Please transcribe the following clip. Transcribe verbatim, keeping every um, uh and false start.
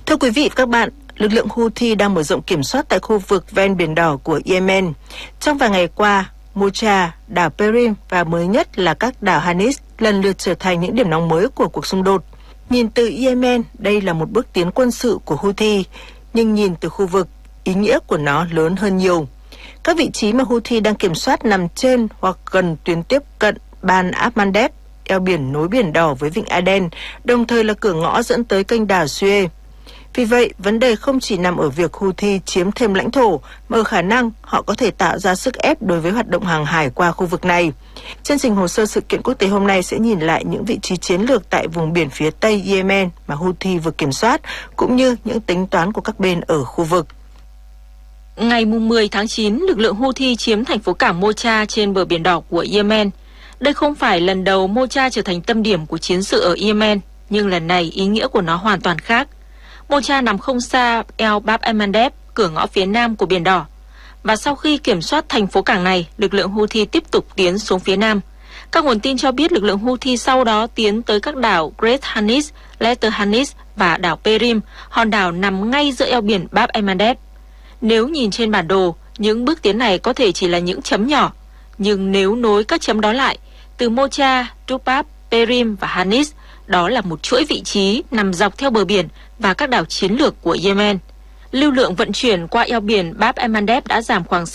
Thưa quý vị và các bạn, lực lượng Houthi đang mở rộng kiểm soát tại khu vực ven Biển Đỏ của Yemen. Trong vài ngày qua, Mocha, đảo Perim và mới nhất là các đảo Hanis lần lượt trở thành những điểm nóng mới của cuộc xung đột. Nhìn từ Yemen, đây là một bước tiến quân sự của Houthi, nhưng nhìn từ khu vực, ý nghĩa của nó lớn hơn nhiều. Các vị trí mà Houthi đang kiểm soát nằm trên hoặc gần tuyến tiếp cận Ban Al-Mandeb, eo biển nối Biển Đỏ với Vịnh Aden, đồng thời là cửa ngõ dẫn tới kênh đảo Suez. Vì vậy, vấn đề không chỉ nằm ở việc Houthi chiếm thêm lãnh thổ, mà ở khả năng họ có thể tạo ra sức ép đối với hoạt động hàng hải qua khu vực này. Chương trình hồ sơ sự kiện quốc tế hôm nay sẽ nhìn lại những vị trí chiến lược tại vùng biển phía Tây Yemen mà Houthi vừa kiểm soát, cũng như những tính toán của các bên ở khu vực. Ngày mười tháng chín, lực lượng Houthi chiếm thành phố cảng Mocha trên bờ Biển Đỏ của Yemen. Đây không phải lần đầu Mocha trở thành tâm điểm của chiến sự ở Yemen, nhưng lần này ý nghĩa của nó hoàn toàn khác. Mocha nằm không xa El Bab el-Mandeb, cửa ngõ phía nam của Biển Đỏ. Và sau khi kiểm soát thành phố cảng này, lực lượng Houthi tiếp tục tiến xuống phía nam. Các nguồn tin cho biết lực lượng Houthi sau đó tiến tới các đảo Great Hanis, Little Hanis và đảo Perim, hòn đảo nằm ngay giữa eo biển Bab el-Mandeb. Nếu nhìn trên bản đồ, những bước tiến này có thể chỉ là những chấm nhỏ, nhưng nếu nối các chấm đó lại, từ Mocha, Tubab, Perim và Hanis, đó là một chuỗi vị trí nằm dọc theo bờ biển và các đảo chiến lược của Yemen. Lưu lượng vận chuyển qua eo biển Bab el-Mandeb đã giảm khoảng